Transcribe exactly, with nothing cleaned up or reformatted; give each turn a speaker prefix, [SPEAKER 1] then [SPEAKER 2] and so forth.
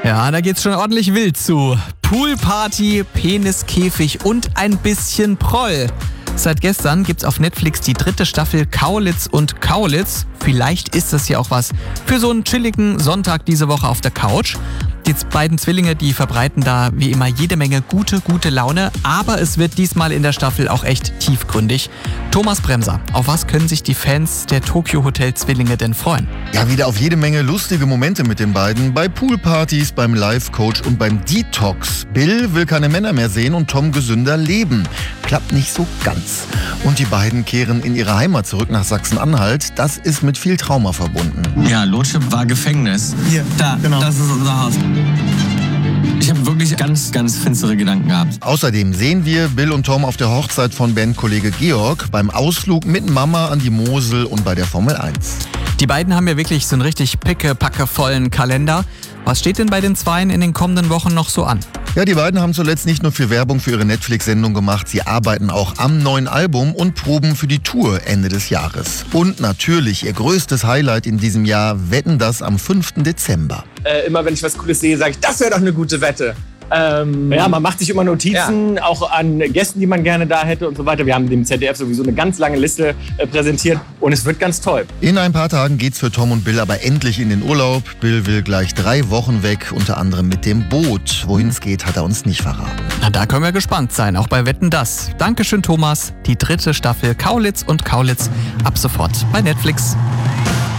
[SPEAKER 1] Ja, da geht's schon ordentlich wild zu. Poolparty, Peniskäfig und ein bisschen Proll. Seit gestern gibt's auf Netflix die dritte Staffel Kaulitz und Kaulitz. Vielleicht ist das ja auch was für so einen chilligen Sonntag diese Woche auf der Couch. Die beiden Zwillinge, die verbreiten da wie immer jede Menge gute, gute Laune. Aber es wird diesmal in der Staffel auch echt tiefgründig. Thomas Bremser, auf was können sich die Fans der Tokyo Hotel Zwillinge denn freuen?
[SPEAKER 2] Ja, wieder auf jede Menge lustige Momente mit den beiden. Bei Poolpartys, beim Life-Coach und beim Detox. Bill will keine Männer mehr sehen und Tom gesünder leben. Klappt nicht so ganz. Und die beiden kehren in ihre Heimat zurück nach Sachsen-Anhalt. Das ist mit viel Trauma verbunden.
[SPEAKER 3] Ja, Lotschip war Gefängnis.
[SPEAKER 4] Hier,
[SPEAKER 3] Da,
[SPEAKER 4] genau.
[SPEAKER 3] Das ist unser Haus. Ich habe wirklich ganz, ganz finstere Gedanken gehabt.
[SPEAKER 2] Außerdem sehen wir Bill und Tom auf der Hochzeit von Bandkollege Georg, beim Ausflug mit Mama an die Mosel und bei der Formel eins.
[SPEAKER 1] Die beiden haben ja wirklich so einen richtig picke-packe-vollen Kalender. Was steht denn bei den Zweien in den kommenden Wochen noch so an?
[SPEAKER 2] Ja, die beiden haben zuletzt nicht nur viel Werbung für ihre Netflix-Sendung gemacht, sie arbeiten auch am neuen Album und proben für die Tour Ende des Jahres. Und natürlich ihr größtes Highlight in diesem Jahr, Wetten, das am fünften Dezember.
[SPEAKER 4] Äh, immer wenn ich was Cooles sehe, sage ich, das wäre doch eine gute Wette. Ähm, ja, man macht sich immer Notizen, ja. Auch an Gästen, die man gerne da hätte und so weiter. Wir haben dem Z D F sowieso eine ganz lange Liste äh, präsentiert und es wird ganz toll.
[SPEAKER 2] In ein paar Tagen geht's für Tom und Bill aber endlich in den Urlaub. Bill will gleich drei Wochen weg, unter anderem mit dem Boot. Wohin es geht, hat er uns nicht verraten.
[SPEAKER 1] Na, da können wir gespannt sein, auch bei Wetten, das. Dankeschön, Thomas. Die dritte Staffel Kaulitz und Kaulitz ab sofort bei Netflix.